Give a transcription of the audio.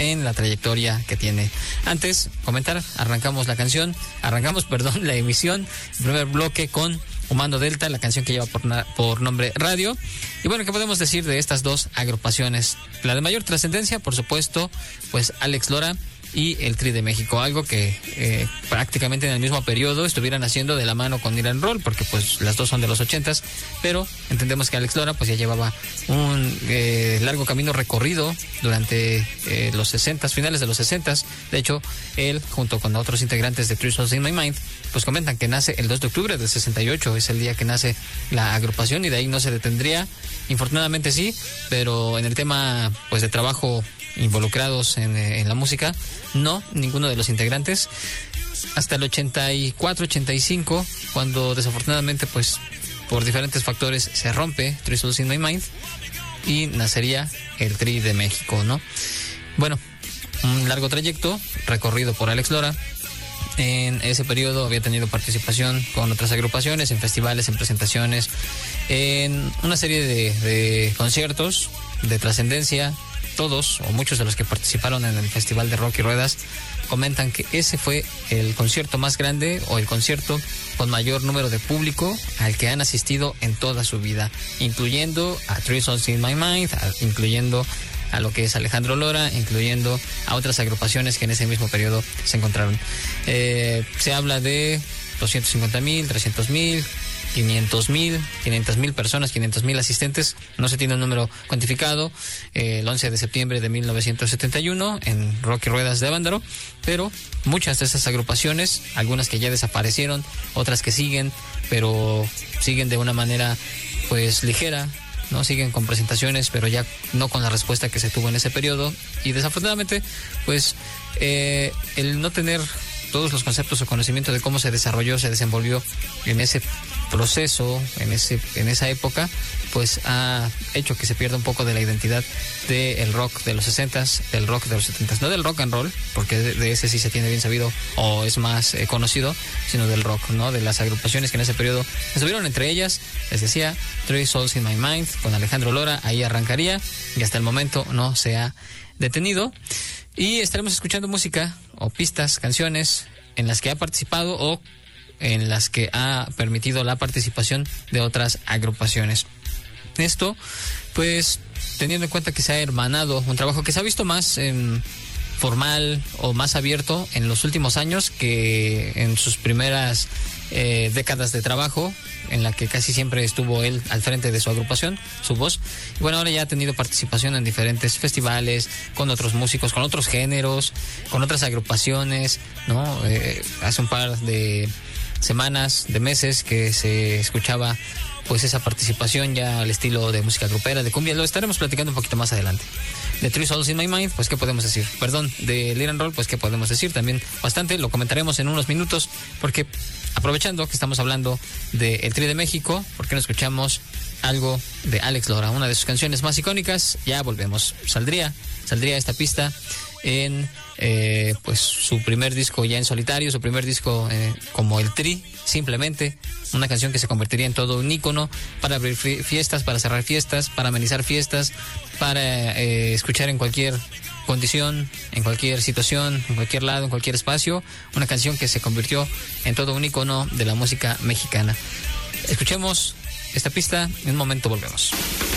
en la trayectoria que tiene. Antes, comentar, arrancamos la emisión, el primer bloque con Humano Delta, la canción que lleva por nombre Radio. Y bueno, ¿qué podemos decir de estas dos agrupaciones? La de mayor trascendencia, por supuesto, pues Alex Lora y el Tri de México, algo que prácticamente en el mismo periodo estuvieran haciendo de la mano con Iran Roll, porque pues las dos son de los 80s, pero entendemos que Alex Lora pues ya llevaba un largo camino recorrido durante los 60s, finales de los 60s. De hecho, él junto con otros integrantes de Three Souls in My Mind pues comentan que nace el 2 de octubre del 68, es el día que nace la agrupación, y de ahí no se detendría. Infortunadamente sí, pero en el tema pues de trabajo involucrados en la música, no, ninguno de los integrantes, hasta el 84, 85, cuando desafortunadamente pues por diferentes factores se rompe Three Souls in My Mind y nacería el Tri de México, ¿no? Bueno, un largo trayecto recorrido por Alex Lora. En ese periodo había tenido participación con otras agrupaciones, en festivales, en presentaciones, en una serie de conciertos de trascendencia. Todos o muchos de los que participaron en el Festival de Rock y Ruedas comentan que ese fue el concierto más grande o el concierto con mayor número de público al que han asistido en toda su vida, incluyendo a Three Souls in My Mind, incluyendo a lo que es Alejandro Lora, incluyendo a otras agrupaciones que en ese mismo periodo se encontraron. Se habla de 250,000, 300,000, 500,000 personas, 500,000 asistentes. No se tiene un número cuantificado. El 11 de septiembre de 1971 en Rock y Ruedas de Avándaro, pero muchas de esas agrupaciones, algunas que ya desaparecieron, otras que siguen, pero siguen de una manera pues ligera, ¿no? Siguen con presentaciones, pero ya no con la respuesta que se tuvo en ese periodo. Y desafortunadamente pues el no tener todos los conceptos o conocimiento de cómo se desarrolló, se desenvolvió en ese proceso, en esa época, pues ha hecho que se pierda un poco de la identidad del rock de los 60s, del rock de los 70s, no del rock and roll, porque de ese sí se tiene bien sabido o es más conocido, sino del rock, ¿no? De las agrupaciones que en ese periodo estuvieron, entre ellas, les decía, Three Souls in My Mind, con Alejandro Lora, ahí arrancaría, y hasta el momento no se ha detenido. Y estaremos escuchando música o pistas, canciones en las que ha participado o en las que ha permitido la participación de otras agrupaciones. Esto, pues, teniendo en cuenta que se ha hermanado un trabajo que se ha visto más formal o más abierto en los últimos años que en sus primeras décadas de trabajo, en la que casi siempre estuvo él al frente de su agrupación, su voz. Y bueno, ahora ya ha tenido participación en diferentes festivales, con otros músicos, con otros géneros, con otras agrupaciones, ¿no? Hace un par de semanas, de meses, que se escuchaba pues esa participación ya al estilo de música grupera, de cumbia. Lo estaremos platicando un poquito más adelante. De Three Souls in My Mind, pues qué podemos decir. Perdón, de Iran Roll, pues qué podemos decir también bastante. Lo comentaremos en unos minutos, porque aprovechando que estamos hablando de el Tri de México, ¿por qué no escuchamos algo de Alex Lora? Una de sus canciones más icónicas. Ya volvemos. Saldría esta pista en pues su primer disco ya en solitario, su primer disco como el Tri, simplemente una canción que se convertiría en todo un ícono para abrir fiestas, para cerrar fiestas, para amenizar fiestas, para escuchar en cualquier condición, en cualquier situación, en cualquier lado, en cualquier espacio. Una canción que se convirtió en todo un ícono de la música mexicana. Escuchemos esta pista, en un momento volvemos.